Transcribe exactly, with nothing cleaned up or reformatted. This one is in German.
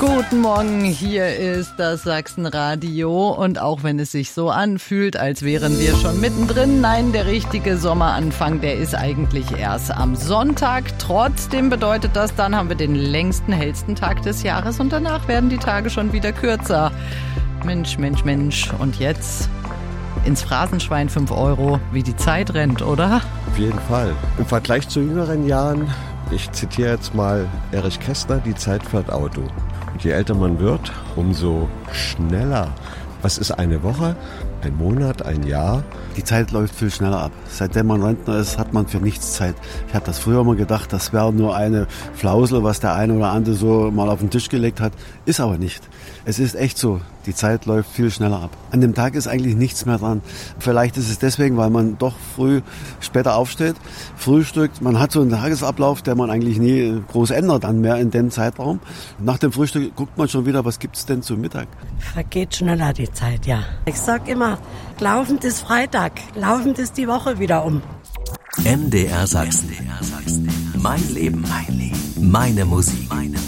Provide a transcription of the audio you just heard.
Guten Morgen, hier ist das Sachsenradio und auch wenn es sich so anfühlt, als wären wir schon mittendrin, nein, der richtige Sommeranfang, der ist eigentlich erst am Sonntag. Trotzdem bedeutet das, dann haben wir den längsten, hellsten Tag des Jahres und danach werden die Tage schon wieder kürzer. Mensch, Mensch, Mensch. Und jetzt ins Phrasenschwein fünf Euro, wie die Zeit rennt, oder? Auf jeden Fall. Im Vergleich zu jüngeren Jahren, ich zitiere jetzt mal Erich Kästner, die Zeit fährt Auto. Und je älter man wird, umso schneller. Was ist eine Woche, ein Monat, ein Jahr? Die Zeit läuft viel schneller ab. Seitdem man Rentner ist, hat man für nichts Zeit. Ich habe das früher immer gedacht, das wäre nur eine Flausel, was der eine oder andere so mal auf den Tisch gelegt hat. Ist aber nicht. Es ist echt so, die Zeit läuft viel schneller ab. An dem Tag ist eigentlich nichts mehr dran. Vielleicht ist es deswegen, weil man doch früh später aufsteht, frühstückt. Man hat so einen Tagesablauf, der man eigentlich nie groß ändert dann mehr in dem Zeitraum. Nach dem Frühstück guckt man schon wieder, was gibt's denn zum Mittag? Vergeht schneller die Zeit, ja. Ich sag immer, laufend ist Freitag, laufend ist die Woche wieder um. M D R Sachsen. Mein Leben, mein Leben, meine Musik. Meine